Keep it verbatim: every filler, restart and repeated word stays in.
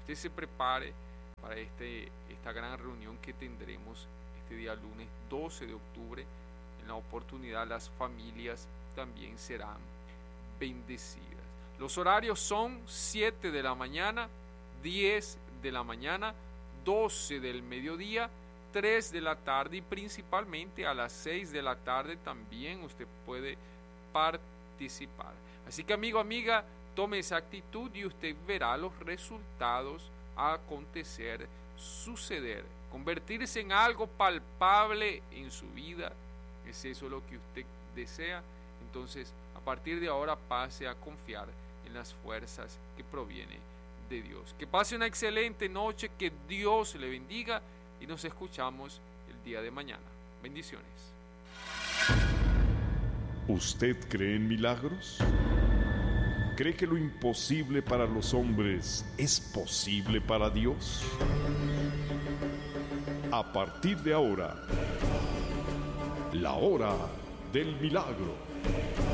usted se prepare para este, esta gran reunión que tendremos este día lunes doce de octubre. En la oportunidad las familias también serán bendecidas. Los horarios son siete de la mañana, diez de la mañana, doce del mediodía, tres de la tarde y principalmente a las seis de la tarde también usted puede participar. Así que amigo, amiga, tome esa actitud y usted verá los resultados acontecer, suceder, convertirse en algo palpable en su vida. ¿Es eso lo que usted desea? Entonces, a partir de ahora pase a confiar en las fuerzas que provienen de Dios. Que pase una excelente noche, que Dios le bendiga y nos escuchamos el día de mañana. Bendiciones. ¿Usted cree en milagros? ¿Cree que lo imposible para los hombres es posible para Dios? A partir de ahora, la hora del milagro.